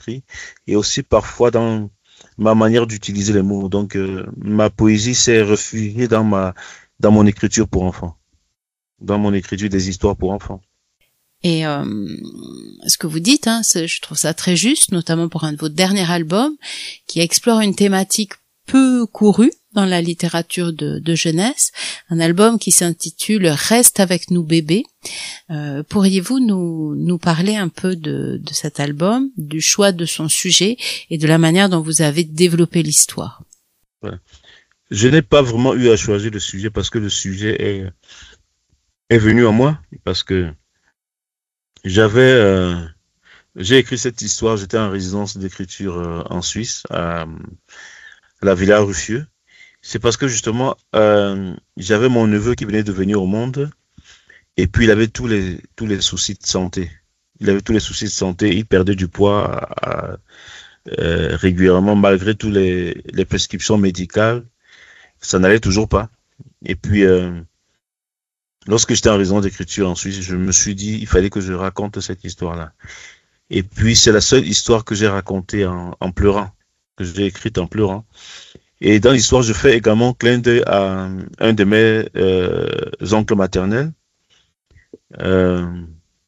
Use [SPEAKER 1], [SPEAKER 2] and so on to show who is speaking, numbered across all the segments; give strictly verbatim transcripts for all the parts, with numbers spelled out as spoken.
[SPEAKER 1] écrit et aussi parfois dans ma manière d'utiliser les mots. Donc, euh, ma poésie s'est réfugiée dans ma, dans mon écriture pour enfants, dans mon écriture des histoires pour enfants.
[SPEAKER 2] Et euh, ce que vous dites, hein, je trouve ça très juste, notamment pour un de vos derniers albums, qui explore une thématique peu courue dans la littérature de, de jeunesse, un album qui s'intitule « Reste avec nous bébé ». Euh, pourriez-vous nous, nous parler un peu de, de cet album, du choix de son sujet et de la manière dont vous avez développé l'histoire?
[SPEAKER 1] Ouais. Je n'ai pas vraiment eu à choisir le sujet parce que le sujet est, est venu à moi, parce que j'avais... Euh, j'ai écrit cette histoire, j'étais en résidence d'écriture euh, en Suisse, à, à la Villa Ruffieux. C'est parce que justement, euh, j'avais mon neveu qui venait de venir au monde et puis il avait tous les tous les soucis de santé. Il avait tous les soucis de santé, il perdait du poids à, à, euh, régulièrement malgré tous les, les prescriptions médicales, ça n'allait toujours pas. Et puis, euh, lorsque j'étais en résidence d'écriture en Suisse, je me suis dit il fallait que je raconte cette histoire-là. Et puis, c'est la seule histoire que j'ai racontée en, en pleurant, que j'ai écrite en pleurant. Et dans l'histoire, je fais également clin d'œil à un de mes euh, oncles maternels, euh,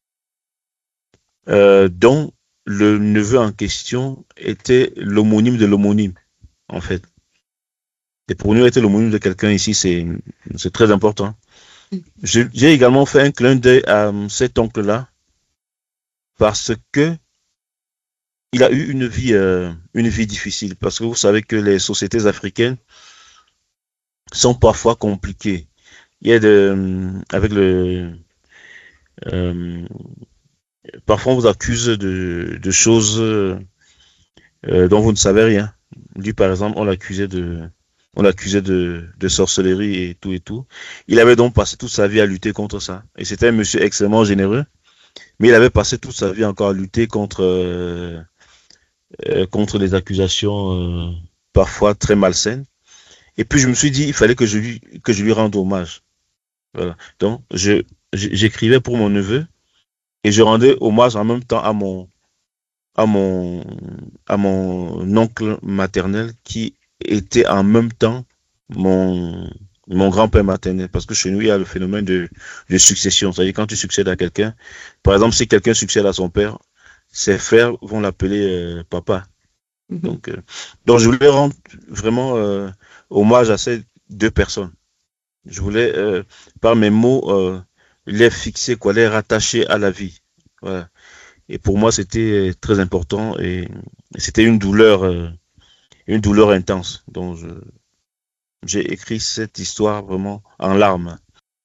[SPEAKER 1] euh, dont le neveu en question était l'homonyme de l'homonyme, en fait. Et pour nous, être l'homonyme de quelqu'un ici, c'est c'est très important. J'ai également fait un clin d'œil à cet oncle-là, parce que il a eu une vie, euh, une vie difficile, parce que vous savez que les sociétés africaines sont parfois compliquées. Il y a de, avec le, euh, parfois on vous accuse de, de choses euh, dont vous ne savez rien. Lui, par exemple, on l'accusait de, on l'accusait de, de sorcellerie et tout et tout. Il avait donc passé toute sa vie à lutter contre ça. Et c'était un monsieur extrêmement généreux, mais il avait passé toute sa vie encore à lutter contre euh, Euh, contre des accusations euh, parfois très malsaines. Et puis je me suis dit, il fallait que je lui, que je lui rende hommage. Voilà. Donc je, j'écrivais pour mon neveu et je rendais hommage en même temps à mon, à mon, à mon oncle maternel qui était en même temps mon, mon grand-père maternel. Parce que chez nous, il y a le phénomène de, de succession. C'est-à-dire quand tu succèdes à quelqu'un, par exemple, si quelqu'un succède à son père, ses frères vont l'appeler euh, papa. Mm-hmm. Donc, euh, donc, je voulais rendre vraiment euh, hommage à ces deux personnes. Je voulais, euh, par mes mots, euh, les fixer, quoi, les rattacher à la vie. Voilà. Et pour moi, c'était très important et, et c'était une douleur, euh, une douleur intense. Donc, je, j'ai écrit cette histoire vraiment en larmes.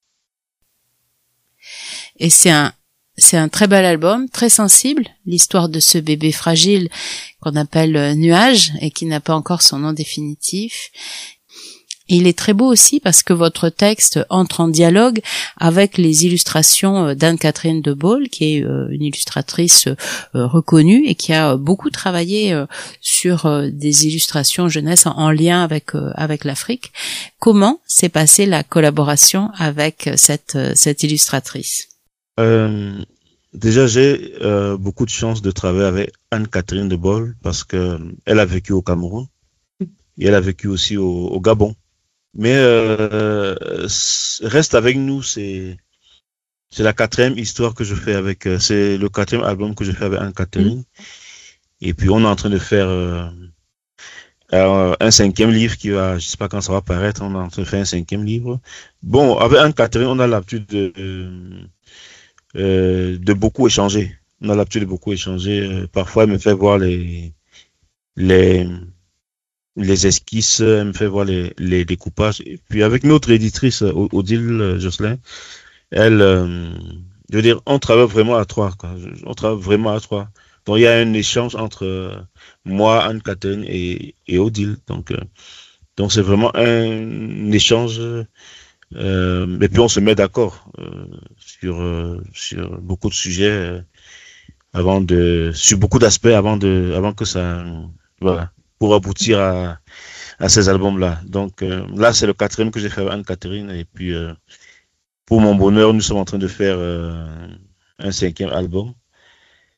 [SPEAKER 2] Et c'est un C'est un très bel album, très sensible, l'histoire de ce bébé fragile qu'on appelle Nuage et qui n'a pas encore son nom définitif. Et il est très beau aussi parce que votre texte entre en dialogue avec les illustrations d'Anne-Catherine de Baule, qui est une illustratrice reconnue et qui a beaucoup travaillé sur des illustrations jeunesse en lien avec avec l'Afrique. Comment s'est passée la collaboration avec cette cette illustratrice ?
[SPEAKER 1] Euh, déjà, j'ai euh, beaucoup de chance de travailler avec Anne-Catherine de Baule parce que elle a vécu au Cameroun et elle a vécu aussi au, au Gabon. Mais euh, Reste avec nous, c'est c'est la quatrième histoire que je fais avec, euh, c'est le quatrième album que je fais avec Anne-Catherine. Et puis on est en train de faire euh, euh, un cinquième livre qui va, je sais pas quand ça va paraître, on est en train de faire un cinquième livre. Bon, avec Anne-Catherine, on a l'habitude de euh, Euh, de beaucoup échanger. On a l'habitude de beaucoup échanger. Euh, parfois, elle me fait voir les les les esquisses, elle me fait voir les les découpages. Et puis avec notre éditrice Odile Jocelyn, elle, euh, je veux dire, on travaille vraiment à trois, quoi. On travaille vraiment à trois. Donc il y a un échange entre euh, moi, Anne-Catherine et et Odile. Donc euh, donc c'est vraiment un échange. Euh, et puis on se met d'accord euh, sur euh, sur beaucoup de sujets euh, avant de sur beaucoup d'aspects avant de avant que ça voilà pour aboutir à à ces albums là. Donc euh, là c'est le quatrième que j'ai fait avec Anne-Catherine et puis euh, pour mon bonheur nous sommes en train de faire euh, un cinquième album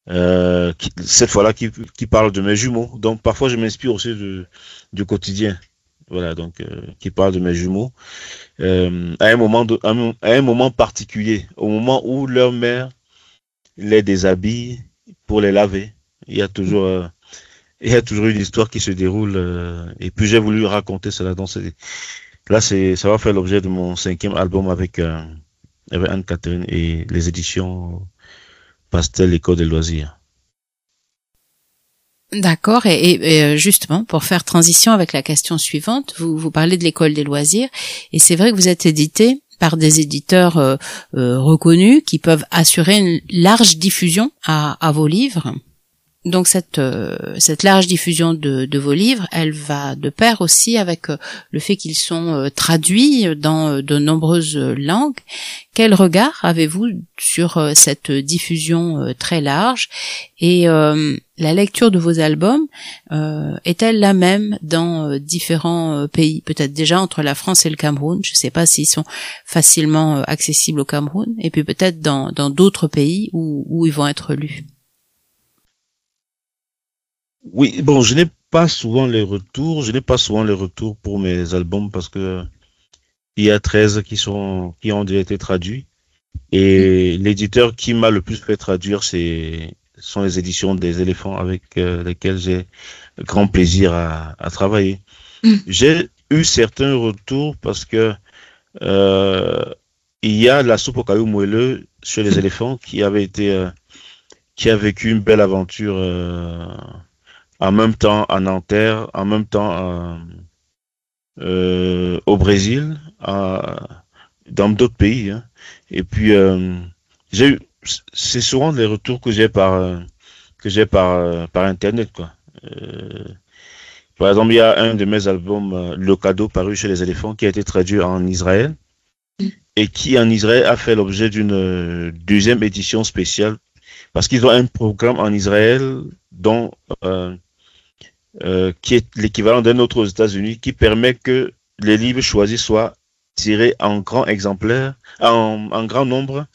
[SPEAKER 1] euh, qui, cette fois-là qui, qui parle de mes jumeaux. Donc parfois je m'inspire aussi de, du quotidien. Voilà, donc euh, qui parle de mes jumeaux. Euh, à un moment de, à un, à un moment particulier, au moment où leur mère les déshabille pour les laver. Il y a toujours, euh, il y a toujours une histoire qui se déroule. Euh, et puis j'ai voulu raconter cela dans ce, là, c'est, ça va faire l'objet de mon cinquième album avec, euh, avec Anne-Catherine et les éditions Pastel École des loisirs.
[SPEAKER 2] D'accord. Et, et, et justement, pour faire transition avec la question suivante, vous, vous parlez de l'école des loisirs. Et c'est vrai que vous êtes édité par des éditeurs euh, euh, reconnus qui peuvent assurer une large diffusion à, à vos livres. Donc cette euh, cette large diffusion de, de vos livres, elle va de pair aussi avec euh, le fait qu'ils sont euh, traduits dans euh, de nombreuses langues. Quel regard avez-vous sur euh, cette diffusion euh, très large et euh, la lecture de vos albums euh, est-elle la même dans euh, différents euh, pays, peut-être déjà entre la France et le Cameroun? Je ne sais pas s'ils sont facilement euh, accessibles au Cameroun, et puis peut-être dans dans d'autres pays où où ils vont être lus.
[SPEAKER 1] Oui, bon, je n'ai pas souvent les retours, je n'ai pas souvent les retours pour mes albums parce que il y a treize qui sont, qui ont déjà été traduits et l'éditeur qui m'a le plus fait traduire, c'est, sont les éditions des éléphants avec euh, lesquelles j'ai grand plaisir à, à travailler. Mm. J'ai eu certains retours parce que euh, il y a la soupe au caillou moelleux chez les éléphants qui avait été, euh, qui a vécu une belle aventure euh, en même temps à Nanterre, en même temps euh, euh, au Brésil, à, dans d'autres pays. Hein. Et puis euh, j'ai eu, c'est souvent les retours que j'ai par euh, que j'ai par euh, par internet quoi. Euh, par exemple, il y a un de mes albums, euh, Le Cadeau, paru chez les éléphants, qui a été traduit en Israël mm. et qui en Israël a fait l'objet d'une euh, deuxième édition spéciale parce qu'ils ont un programme en Israël dont euh, Euh, qui est l'équivalent d'un autre aux États-Unis, qui permet que les livres choisis soient tirés en grand exemplaire, en, en grand nombre,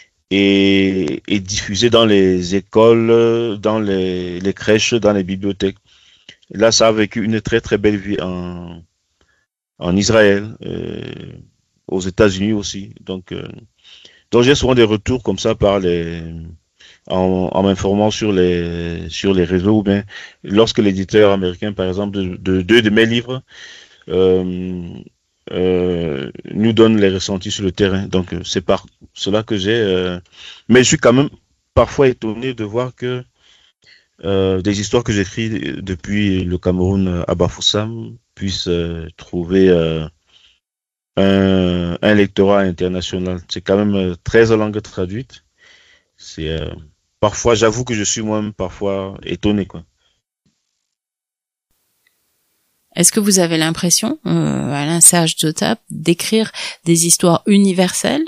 [SPEAKER 1] et, et diffusés dans les écoles, dans les, les crèches, dans les bibliothèques. Là, ça a vécu une très très belle vie en, en Israël, euh, aux États-Unis aussi. Donc, euh, donc j'ai souvent des retours comme ça par les en, en m'informant sur les sur les réseaux ou bien lorsque l'éditeur américain, par exemple, de deux de, de mes livres euh, euh, nous donne les ressentis sur le terrain. Donc c'est par cela que j'ai. Euh, mais je suis quand même parfois étonné de voir que euh, des histoires que j'écris depuis le Cameroun à Bafoussam puissent euh, trouver euh, un, un lectorat international. C'est quand même treize langues traduites. C'est euh, parfois, j'avoue que je suis moi-même parfois étonné, quoi.
[SPEAKER 2] Est-ce que vous avez l'impression, euh, Alain Serge Jotap, d'écrire des histoires universelles?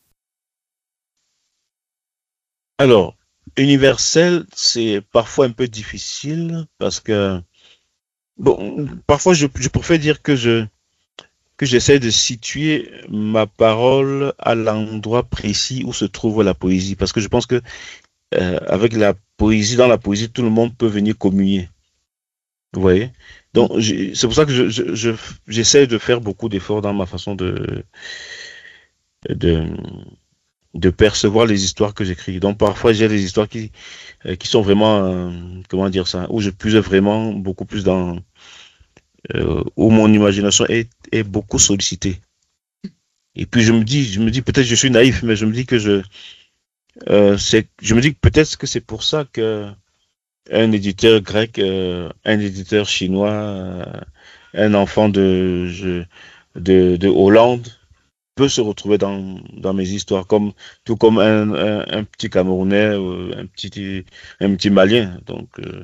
[SPEAKER 1] Alors, universel, c'est parfois un peu difficile parce que bon, parfois je, je préfère dire que je que j'essaie de situer ma parole à l'endroit précis où se trouve la poésie, parce que je pense que euh, avec la poésie, dans la poésie, tout le monde peut venir communier. Vous voyez? Donc, c'est pour ça que je, je, je, j'essaie de faire beaucoup d'efforts dans ma façon de, de, de percevoir les histoires que j'écris. Donc, parfois, j'ai des histoires qui, euh, qui sont vraiment, euh, comment dire ça, où je puise vraiment beaucoup plus dans, euh, où mon imagination est, est beaucoup sollicitée. Et puis, je me dis, je me dis, peut-être je suis naïf, mais je me dis que je, euh, c'est, je me dis que peut-être que c'est pour ça que un éditeur grec, euh, un éditeur chinois, euh, un enfant de, je, de, de Hollande peut se retrouver dans, dans mes histoires, comme, tout comme un, un, un petit Camerounais, ou un petit, un petit Malien. Donc, euh,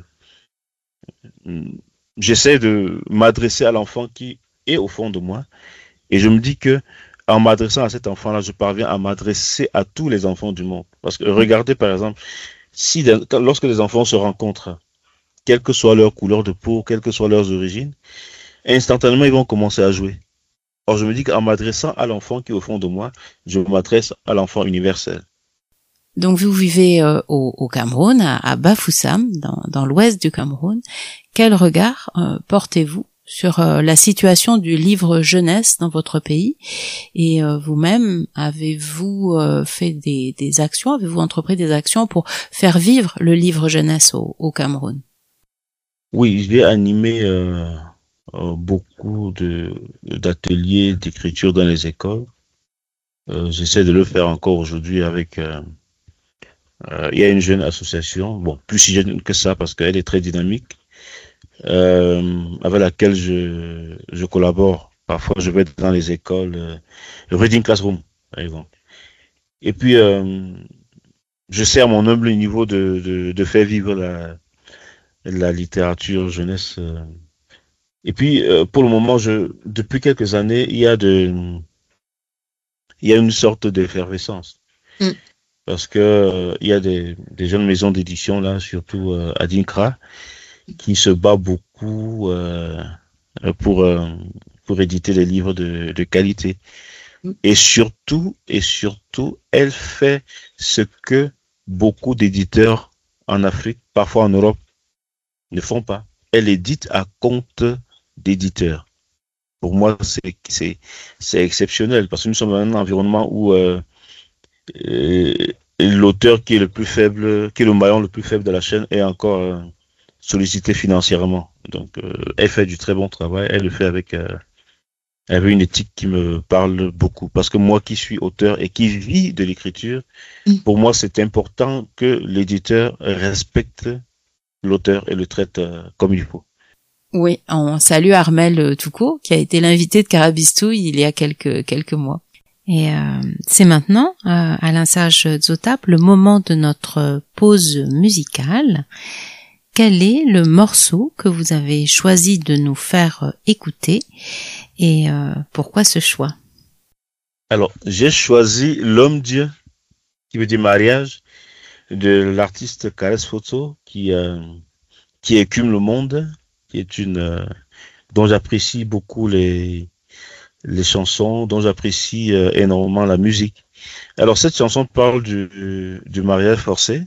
[SPEAKER 1] j'essaie de m'adresser à l'enfant qui est au fond de moi, et je me dis que en m'adressant à cet enfant-là, je parviens à m'adresser à tous les enfants du monde. Parce que regardez, par exemple, si lorsque les enfants se rencontrent, quelle que soit leur couleur de peau, quelles que soient leurs origines, instantanément, ils vont commencer à jouer. Or, je me dis qu'en m'adressant à l'enfant qui est au fond de moi, je m'adresse à l'enfant universel.
[SPEAKER 2] Donc vous vivez euh, au, au Cameroun, à, à Bafoussam, dans, dans l'ouest du Cameroun. Quel regard euh, portez-vous sur euh, la situation du livre jeunesse dans votre pays? Et euh, vous-même, avez-vous euh, fait des, des actions, avez-vous entrepris des actions pour faire vivre le livre jeunesse au, au Cameroun?
[SPEAKER 1] Oui, j'ai animé euh, euh, beaucoup de d'ateliers d'écriture dans les écoles. Euh, j'essaie de le faire encore aujourd'hui avec... Euh, euh, il y a une jeune association, bon, plus si jeune que ça parce qu'elle est très dynamique, euh, avec laquelle je, je collabore. Parfois, je vais dans les écoles, euh, le Reading Classroom, par exemple. Et puis, euh, je sais à mon humble niveau de, de, de faire vivre la, la littérature jeunesse. euh. Et puis, euh, pour le moment, je, depuis quelques années, il y a de, il y a une sorte d'effervescence.
[SPEAKER 2] Mm.
[SPEAKER 1] Parce que euh, il y a des, des jeunes maisons d'édition, là, surtout euh, à Dinkra, qui se bat beaucoup euh, pour, euh, pour éditer des livres de, de qualité. Et surtout, et surtout, elle fait ce que beaucoup d'éditeurs en Afrique, parfois en Europe, ne font pas. Elle édite à compte d'éditeurs. Pour moi, c'est, c'est, c'est exceptionnel parce que nous sommes dans un environnement où euh, euh, l'auteur qui est le plus faible, qui est le maillon le plus faible de la chaîne est encore euh, sollicité financièrement. Donc, euh, elle fait du très bon travail. Elle le fait avec, euh, avec une éthique qui me parle beaucoup. Parce que moi qui suis auteur et qui vis de l'écriture, mm. pour moi, c'est important que l'éditeur respecte l'auteur et le traite euh, comme il faut.
[SPEAKER 2] Oui, on salue Armel Toucault, qui a été l'invité de Carabistouille il y a quelques quelques mois. Et euh, c'est maintenant, euh, Alain Sage Zotap, le moment de notre pause musicale. Quel est le morceau que vous avez choisi de nous faire écouter et euh, pourquoi ce choix?
[SPEAKER 1] Alors, j'ai choisi L'Homme-Dieu, qui veut dire mariage, de l'artiste Caresse Photo, qui, euh, qui écume le monde, qui est une, euh, dont j'apprécie beaucoup les, les chansons, dont j'apprécie euh, énormément la musique. Alors, cette chanson parle du, du mariage forcé,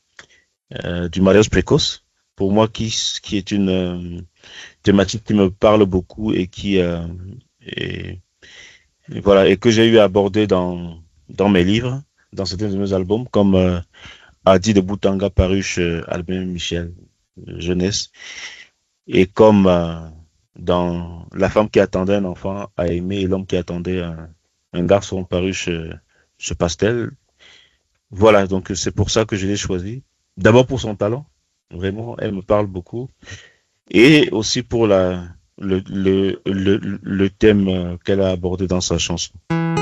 [SPEAKER 1] euh, du mariage précoce. Pour moi, qui, qui est une euh, thématique qui me parle beaucoup et qui euh, est, et voilà, et que j'ai eu à aborder dans, dans mes livres, dans certains de mes albums, comme euh, Adi de Boutanga paru chez Albin Michel, jeunesse, et comme euh, dans La femme qui attendait un enfant à aimer et l'homme qui attendait un, un garçon paru chez, chez Pastel. Voilà, donc c'est pour ça que je l'ai choisi. D'abord pour son talent, vraiment, elle me parle beaucoup, et aussi pour la, le, le, le, le thème qu'elle a abordé dans sa chanson.